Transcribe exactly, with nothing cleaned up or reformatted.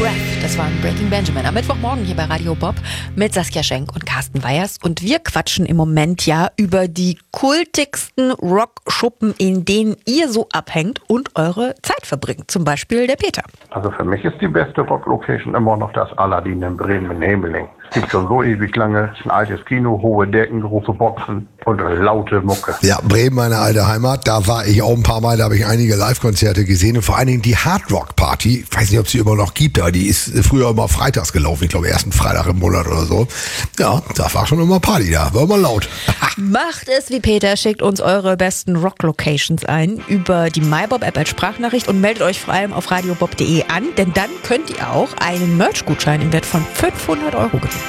Breath, das waren Breaking Benjamin. Am Mittwochmorgen hier bei Radio Bob mit Saskia Schenk und Carsten Weyers. Und wir quatschen im Moment ja über die kultigsten Rockschuppen, in denen ihr so abhängt und eure Zeit verbringt. Zum Beispiel der Peter. Also für mich ist die beste Rocklocation immer noch das Aladdin in Bremen in Hemeling. Es gibt schon so ewig lange, es ist ein altes Kino, hohe Decken, große Boxen und laute Mucke. Ja, Bremen, meine alte Heimat, da war ich auch ein paar Mal, da habe ich einige Live-Konzerte gesehen und vor allen Dingen die Hard Rock Party, ich weiß nicht, ob sie immer noch gibt, aber die ist früher immer freitags gelaufen, ich glaube ersten Freitag im Monat oder so. Ja, da war schon immer Party da, war immer laut. Macht es wie Peter, schickt uns eure besten Rock-Locations ein über die MyBob-App als Sprachnachricht und meldet euch vor allem auf radiobob punkt de an, denn dann könnt ihr auch einen Merch-Gutschein im Wert von fünfhundert Euro gewinnen.